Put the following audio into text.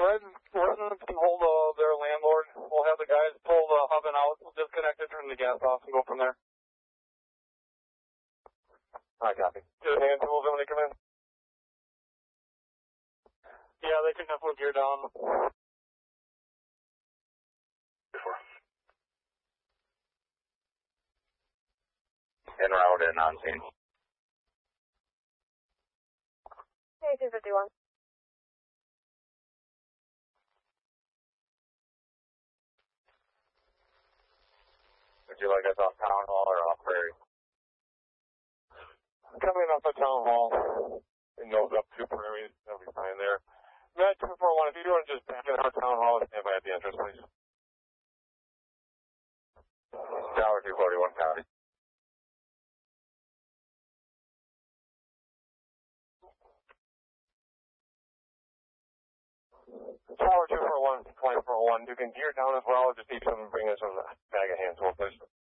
Residents can hold their landlord. We'll have the guys pull the oven out, we'll disconnect it, turn the gas off, and go from there. I copy. Get hand tools when they come in. Yeah, they can definitely gear down. Before. En route and on scene. Hey, 251. Would you like us off Town Hall or off Prairie? Coming off the Town Hall and goes up to Prairie, that'll be fine there. Matt 241, if you want to just back in our Town Hall and stand by at the entrance, please. Tower 241, copy. Tower 241, Flight 401, you can gear down as well, just need someone to bring us a bag of hand tools, please.